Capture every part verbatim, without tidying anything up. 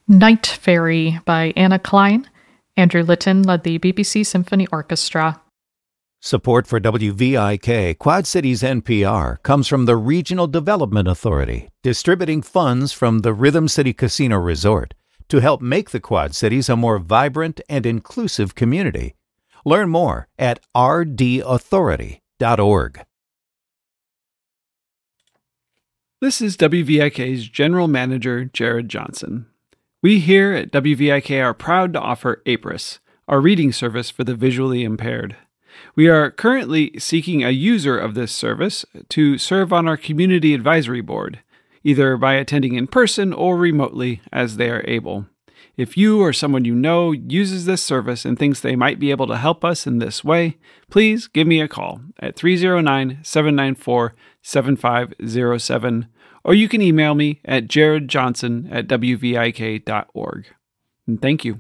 Night Fairy by Anna Klein. Andrew Litton led the B B C Symphony Orchestra. Support for W V I K Quad Cities N P R comes from the Regional Development Authority, distributing funds from the Rhythm City Casino Resort to help make the Quad Cities a more vibrant and inclusive community. Learn more at r d authority dot org. This is W V I K's General Manager, Jared Johnson. We here at W V I K are proud to offer APRIS, our reading service for the visually impaired. We are currently seeking a user of this service to serve on our Community Advisory Board, either by attending in person or remotely as they are able. If you or someone you know uses this service and thinks they might be able to help us in this way, please give me a call at three oh nine, seven nine four, seven five oh seven, or you can email me at jaredjohnson at w v i k dot org. And thank you.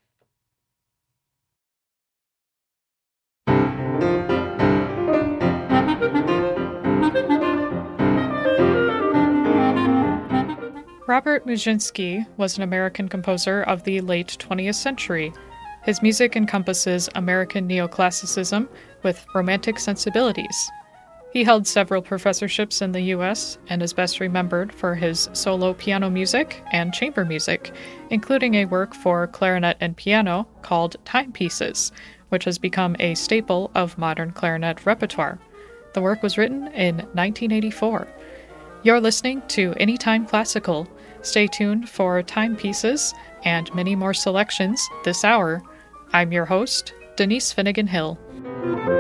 Robert Muszynski was an American composer of the late twentieth century. His music encompasses American neoclassicism with romantic sensibilities. He held several professorships in the U S and is best remembered for his solo piano music and chamber music, including a work for clarinet and piano called Timepieces, which has become a staple of modern clarinet repertoire. The work was written in nineteen eighty-four. You're listening to Anytime Classical. Stay tuned for Timepieces and many more selections this hour. I'm your host, Denise Finnegan Hill.